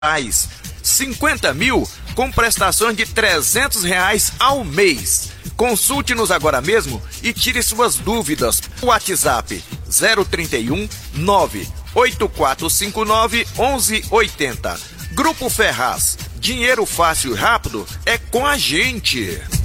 50 mil com prestações de R$300 ao mês. Consulte-nos agora mesmo e tire suas dúvidas. WhatsApp 031 98459 1180. Grupo Ferraz. Dinheiro fácil e rápido é com a gente.